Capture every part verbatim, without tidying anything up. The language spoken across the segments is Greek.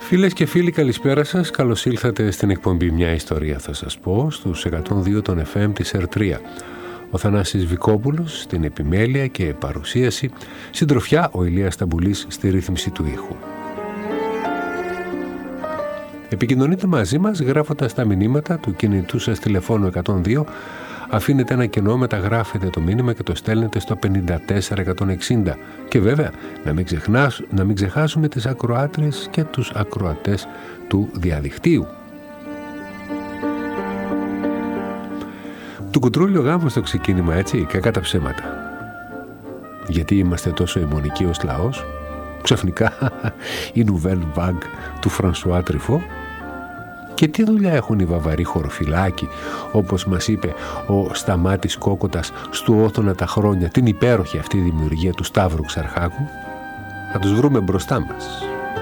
Φίλες και φίλοι, καλησπέρα σας. Καλώς ήλθατε στην εκπομπή «Μια ιστορία θα σας πω» στους εκατόν δύο των εφ εμ της Ερτρία. Ο Θανάσης Βικόπουλος στην επιμέλεια και παρουσίαση, συντροφιά ο Ηλίας Σταμπουλής στη ρύθμιση του ήχου. Επικοινωνείτε μαζί μας γράφοντας τα μηνύματα του κινητού σας τηλεφώνου εκατόν δύο, αφήνετε ένα κενό, μεταγράφετε το μήνυμα και το στέλνετε στο πενήντα τέσσερα εκατόν εξήντα. Και βέβαια να μην, ξεχνάς, να μην ξεχάσουμε τις ακροάτριες και τους ακροατές του διαδικτύου. Του κουτρούλιο γάμου στο ξεκίνημα, έτσι, κακά τα ψέματα. Γιατί είμαστε τόσο αιμονικοί ως λαός? Ξαφνικά η Nouvelle Vague του Φρανσουά Τριφό. Και τι δουλειά έχουν οι βαβαροί χωροφυλάκοι, όπως μας είπε ο Σταμάτης Κόκοτας στου Όθωνα τα χρόνια, την υπέροχη αυτή δημιουργία του Σταύρου Ξαρχάκου? Θα τους βρούμε μπροστά μας.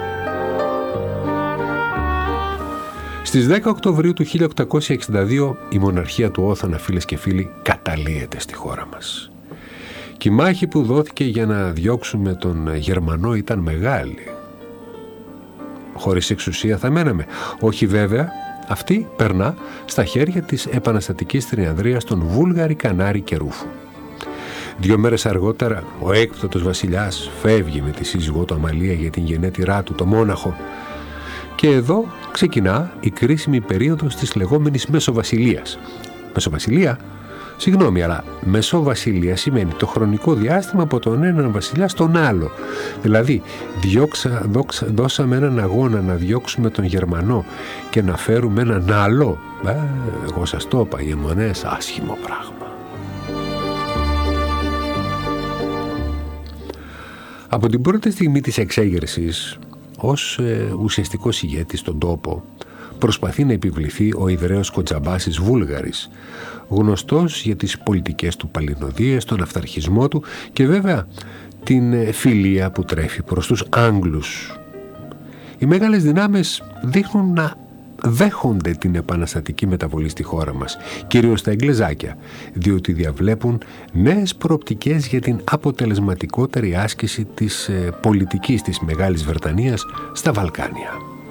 Στις δέκα Οκτωβρίου του χίλια οκτακόσια εξήντα δύο η μοναρχία του Όθωνα, φίλες και φίλοι, καταλύεται στη χώρα μας. Και η μάχη που δόθηκε για να διώξουμε τον Γερμανό ήταν μεγάλη. Χωρίς εξουσία θα μέναμε? Όχι βέβαια, αυτή περνά στα χέρια της επαναστατικής τριανδρίας των Βούλγαρη, Κανάρη και Ρούφου. Δύο μέρες αργότερα ο έκπτωτος βασιλιάς φεύγει με τη σύζυγό του Αμαλία για την γενέτειρά του, το Μόναχο. Και εδώ ξεκινά η κρίσιμη περίοδος της λεγόμενης Μεσοβασιλείας. Μεσοβασιλεία, συγγνώμη, αλλά Μεσοβασιλεία σημαίνει το χρονικό διάστημα από τον έναν βασιλιά στον άλλο. Δηλαδή, διώξα, δόξα, δώσαμε έναν αγώνα να διώξουμε τον Γερμανό και να φέρουμε έναν άλλο. Ε, εγώ σας το είπα, οι αιμονές, άσχημο πράγμα. Από την πρώτη στιγμή της εξέγερσης, ως ε, ουσιαστικός ηγέτης στον τόπο, προσπαθεί να επιβληθεί ο Ιδραίος Κοτζαμπάσης Βούλγαρης, γνωστός για τις πολιτικές του παλινοδίες, τον αυταρχισμό του και βέβαια την φιλία που τρέφει προς τους Άγγλους. Οι μεγάλες δυνάμεις δείχνουν να δέχονται την επαναστατική μεταβολή στη χώρα μας, κυρίως τα Εγγλεζάκια, διότι διαβλέπουν νέες προοπτικές για την αποτελεσματικότερη άσκηση της ε, πολιτικής της Μεγάλης Βρετανίας στα Βαλκάνια.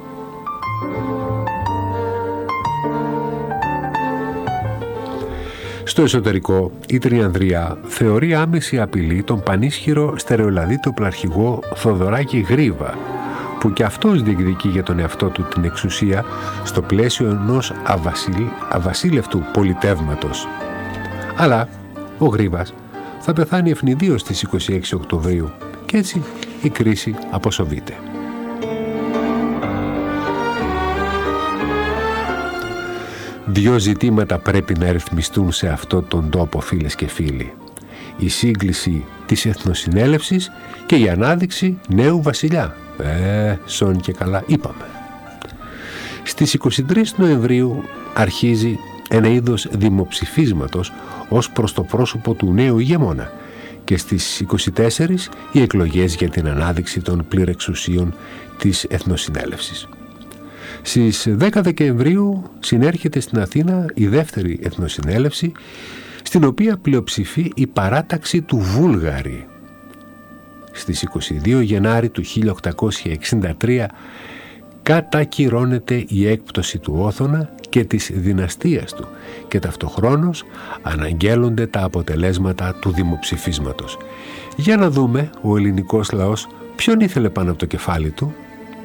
Στο εσωτερικό, η Τριανδρία θεωρεί άμεση απειλή τον πανίσχυρο στερεολαδίτοπλο αρχηγό Θοδωράκη Γρίβα, που κι αυτός διεκδικεί για τον εαυτό του την εξουσία στο πλαίσιο ενός αβασίλ, αβασίλευτου πολιτεύματος. Αλλά ο Γρίβας θα πεθάνει ευνηδίως στις είκοσι έξι Οκτωβρίου και έτσι η κρίση αποσοβείται. Δύο ζητήματα πρέπει να ρυθμιστούν σε αυτόν τον τόπο, φίλες και φίλοι. Η σύγκληση της Εθνοσυνέλευσης και η ανάδειξη νέου βασιλιά. Ε, σόν και καλά είπαμε. Στις είκοσι τρεις Νοεμβρίου αρχίζει ένα είδος δημοψηφίσματος ως προς το πρόσωπο του νέου ηγεμόνα και στις είκοσι τέσσερις οι εκλογές για την ανάδειξη των πληρεξουσίων της Εθνοσυνέλευσης. Στις δέκα Δεκεμβρίου συνέρχεται στην Αθήνα η δεύτερη Εθνοσυνέλευση, στην οποία πλειοψηφεί η παράταξη του Βούλγαρη. Στις είκοσι δύο Γενάρη του χίλια οκτακόσια εξήντα τρία κατακυρώνεται η έκπτωση του Όθωνα και της δυναστείας του και ταυτοχρόνως αναγγέλλονται τα αποτελέσματα του δημοψηφίσματος. Για να δούμε ο ελληνικός λαός ποιον ήθελε πάνω από το κεφάλι του.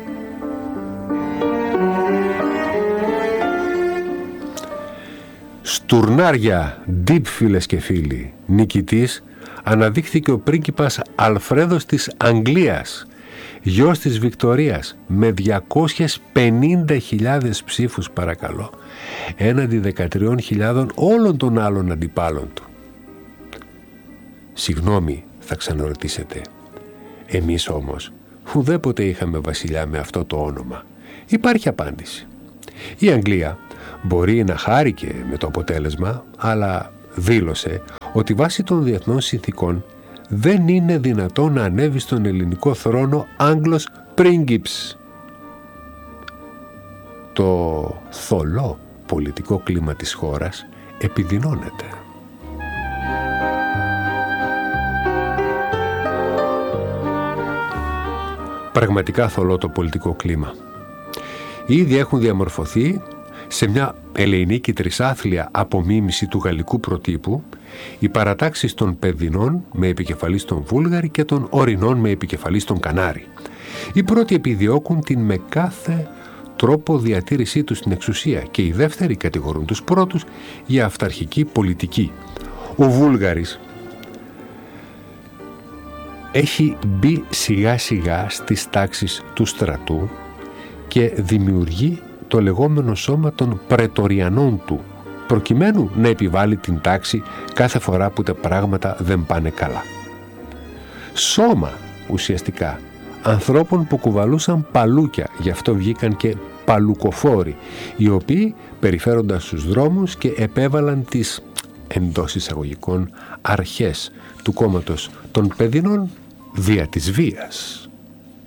Στουρνάρια, ντύπ, φίλες και φίλοι, νικητής αναδείχθηκε ο πρίγκιπας Αλφρέδος της Αγγλίας, γιος της Βικτωρίας, με διακόσιες πενήντα χιλιάδες ψήφους, παρακαλώ, έναντι δεκατρείς χιλιάδες όλων των άλλων αντιπάλων του. Συγγνώμη, θα ξαναρωτήσετε, εμείς όμως ουδέποτε είχαμε βασιλιά με αυτό το όνομα. Υπάρχει απάντηση. Η Αγγλία μπορεί να χάρηκε με το αποτέλεσμα, αλλά δήλωσε ότι βάσει των διεθνών συνθήκων δεν είναι δυνατό να ανέβει στον ελληνικό θρόνο Άγγλος πρίγκιπς. Το θολό πολιτικό κλίμα της χώρας επιδεινώνεται. Πραγματικά θολό το πολιτικό κλίμα. ήδη έχουν διαμορφωθεί σε μια ελεηνίκη τρισάθλια απομίμηση του γαλλικού προτύπου οι παρατάξεις των Παιδινών με επικεφαλής τον Βούλγαρη και των Ορεινών με επικεφαλής τον Κανάρη. Οι πρώτοι επιδιώκουν την με κάθε τρόπο διατήρησή τους στην εξουσία και οι δεύτεροι κατηγορούν τους πρώτους για αυταρχική πολιτική. Ο Βούλγαρης έχει μπει σιγά σιγά στις τάξεις του στρατού και δημιουργεί το λεγόμενο σώμα των πρετοριανών του, προκειμένου να επιβάλλει την τάξη κάθε φορά που τα πράγματα δεν πάνε καλά. Σώμα ουσιαστικά ανθρώπων που κουβαλούσαν παλούκια, γι' αυτό βγήκαν και παλουκοφόροι, οι οποίοι περιφέρονταν στους δρόμους και επέβαλαν τις εντός εισαγωγικών αρχές του κόμματος των Παιδινών δια της βίας.